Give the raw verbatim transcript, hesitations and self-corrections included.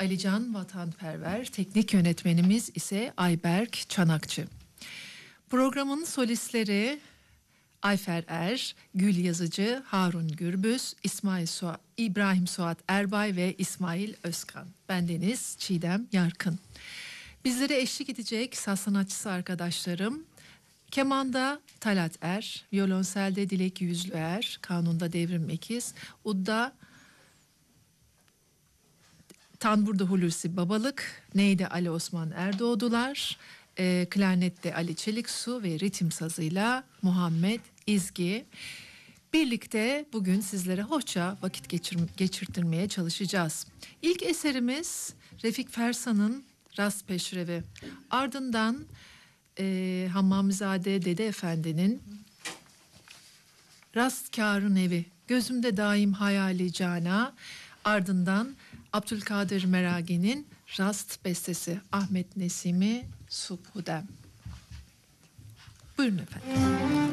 Alican Vatanperver, teknik yönetmenimiz ise Ayberk Çanakçı. Programın solistleri Ayfer Er, Gül Yazıcı, Harun Gürbüz, İsmail Suat, İbrahim Suat Erbay ve İsmail Özkan. Bendeniz Çiğdem Yarkın. Bizlere eşlik edecek saz sanatçısı arkadaşlarım: kemanda Talat Er, violonselde Dilek Yüzlüer, kanunda Devrim Ekiz, udda Tanbur'da Hulusi Babalık, neyde Ali Osman Erdoğdular, e, klarnette Ali Çeliksu ve ritim sazıyla Muhammed İzgi. Birlikte bugün sizlere hoşça vakit geçir, geçirtmeye çalışacağız. İlk eserimiz Refik Fersan'ın Rast Peşrevi. Ardından e, Hammamizade Dede Efendi'nin Rastkârın Evi, Gözümde Daim Hayali Cana. Ardından Abdülkadir Meragi'nin Rast bestesi, Ahmet Nesimi Subhudem. Buyurun efendim.